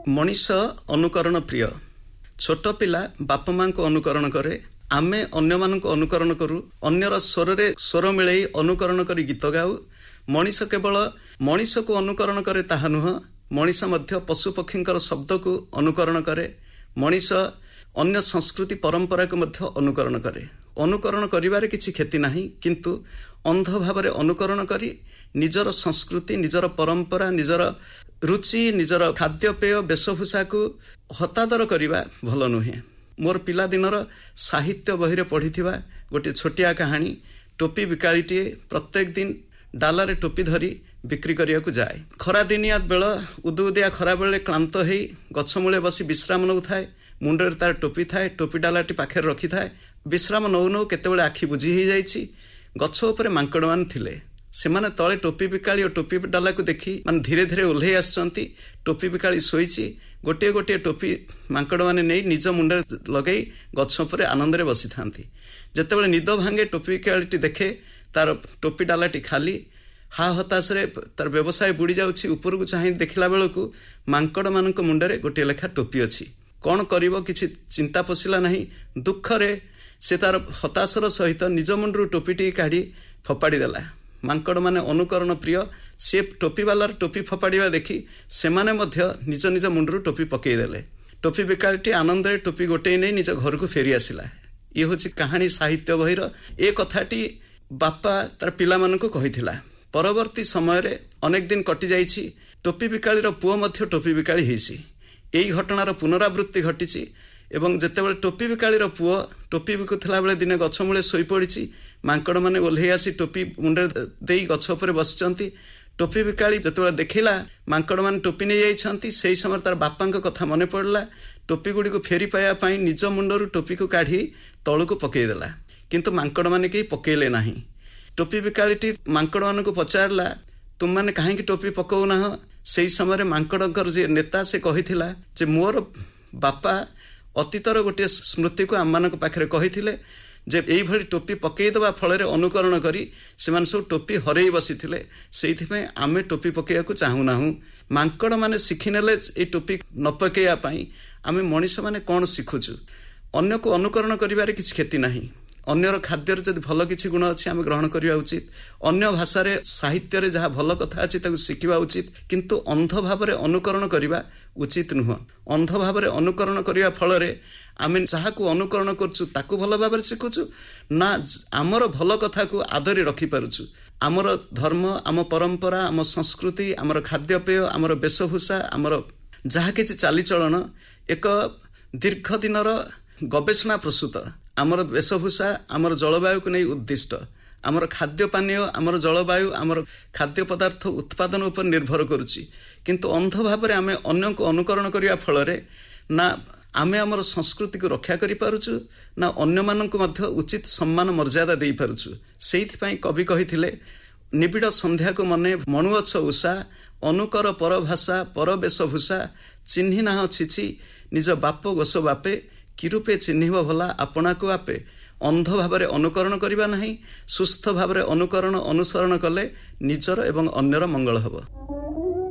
मनीष अनुकरण प्रिय छोट पिला बापा माँ को अनुकरण करे आमे अन्य मान को अनुकरण करू अन्यर स्वर रे स्वर मिले अनुकरण करी गीत गाऊ मनीष केवल मनीष को अनुकरण करे ताहा नुह मनीष मध्य पशु पक्षींकर शब्द को अनुकरण करे मनीष अन्य संस्कृति परंपरा को मध्य अनुकरण करे अनुकरण करिवारे किछि क्षति नाही किंतु अंध भाव अनुकरण करी निजर संस्कृति निजर परंपरा निजर रुचि निजर खाद्यपेय वेशभूषा को हतादर करिवा भल नुहे। मोर पिला दिनर साहित्य बही रे पढ़िथिबा गोटे छोटिया कहानी टोपी बिकालीटे प्रत्येक दिन डालारे टोपी धरी बिक्री करिया जाए। खरा दिनिया बेल उदुउदिया खरा बेले क्लांत हेई गछ मूले बसी विश्राम नौ थाए मुंडरे तार टोपी थाए टोपी डालाटी पाखे रखी थाए विश्राम नौ नौ केतेबेले आखि बुझी ही जाइछि गछ उपरे मांकड़ मान थिले सेमाने तळे टोपी बिकाली और टोपी डाला को देखी मान धीरे धीरे ओल्हे आछंती टोपी बिकाली सोईछि गोटे गोटे टोपी मांकड़ माने नै निज मुंडरे लगै गछ उपरे आनंद रे बसी थांती जेतेबेले निद भांगे टोपी बिकालीटी देखे तार टोपी डालाटी खाली हा हताश रे तार व्यवसाय बुड़ी जाउछि ऊपर को चाहि देखला बेलकू मांकड़ मानक मुंडरे गोटे लेखा टोपी अछि कोन करिवो किछि चिंता पसिला नाही दुख रे से तार हताशर सहित निज मुंडरू टोपीटी काढी फपाड़ी देला। मांकड़ माने अनुकरण प्रिय से टोपी वालार टोपी फपाड़िया देखी से माने मध्य निज निज मुंडरू टोपी पकई देले टोपी बिकालीटी आनंद रे टोपी गोटे नहीं निज घर को फेरी आसिला। ये होछि कहानी साहित्य बहिर ए कथाटी बापा तार पिला मानकु कहिथिला। परवर्ती समय रे अनेक दिन कटि जाइछि टोपी बिकालीर पुओ मध्य टोपी बिकाली हेछि एई घटनार पुनरावृत्ति घटिछि एवं जेतेबेले टोपी बिकालीर पुओ टोपी बिकुथला बेले दिने गछ मूले सोई पड़िछि मांकड़ माने ओल्हे आसी टोपी मुंडे देई गछ उपरे बसिचंती टोपी बिकाली जेतेबेले देखिला मांकड़ माने टोपी नै जाइछंती सेही समय तार बापांक कथा मने पड़ला टोपी गुडी को फेरी पाया पई निज मुंडरू टोपी को काढी तळु को पकई देला किंतु मांकड़ माने केही पकेले नाही। टोपी बिकालीटी मांकड़ मान को पचारला तुम माने काहे की टोपी पकौ ना सेही समय रे मांकड़कर जे नेता से कहिथिला जे मोर बापा अतीतर गोटे स्मृति को आम मानक पाखरे कहिथिले जे एई भली टोपी पकई दबा फल रे अनुकरण करी सेमान सब टोपी हरई बसिथिले सेहिथि पई आमे टोपी पकेया को चाहू नाहू। मांकड़ माने सिखिनेले ए टोपी न पकेया पई आमे मनीष माने कोन सिखुछु अन्य को अनुकरण करिवारे किछि क्षति नाही अन्यर खाद्यर जदि भल किछि गुण अछि आमे ग्रहण करिया उचित अन्य भाषा रे साहित्य रे जहा भल कथा अछि ताकु सिखिबा उचित किंतु अंध भाव रे अनुकरण करिबा उचित नुह। अंध भाव रे अनुकरण करिया फल रे आमे जहा को अनुकरण करछु ताकु भल भाव रे सिखुछु ना हमर भल कथा को आदरी रखि पारुछु हमर धर्म आम परंपरा आम संस्कृति हमर खाद्यपेय हमर वेशभूषा हमर जहा किछि चाली चलन एक दीर्घ दिनर गवेषणा प्रस्तुत आमर वेशभूषा आमर जलवायु को नहीं उद्दिष्ट आमर खाद्य पानीय आमर जलवायु आमर खाद्य पदार्थ उत्पादन उपर निर्भर करुछि किंतु अंध भाव रे आमे अन्य को अनुकरण करिया फल रे ना आमे आमर संस्कृति को रक्षा करि पारुछु ना अन्य मानक मध्य उचित सम्मान मर्यादा देई पारुछु। सेहिथि पई कवि कहिथिले निबिड़ संध्या को मने मणुअछ उषा अनुकर पर भाषा पर वेशभूषा चिन्हि नाह छिछि निज बाप गोस बापे किरूपे चिन्हिब भला आपना को आपे अंध भाव रे अनुकरण करिबा नाही सुस्थ भाव रे अनुकरण अनुसरण कले निजर एवं अन्यर मंगल हबो।